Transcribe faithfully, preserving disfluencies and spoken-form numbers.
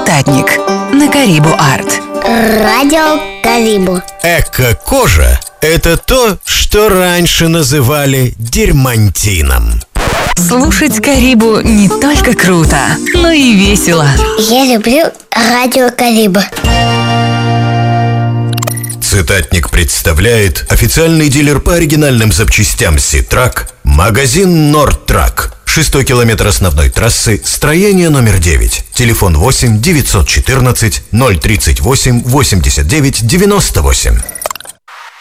Цитатник на Карибу Арт. Радио Карибу. Эко-кожа – это то, что раньше называли дермантином. Слушать Карибу не только круто, но и весело. Я люблю радио Карибу. Цитатник представляет официальный дилер по оригинальным запчастям Ситрак, магазин Нордтрак. Шестой километр основной трассы, строение номер девять. Телефон восемь девятьсот четырнадцать ноль тридцать восемь восемьдесят девять девяносто восемь.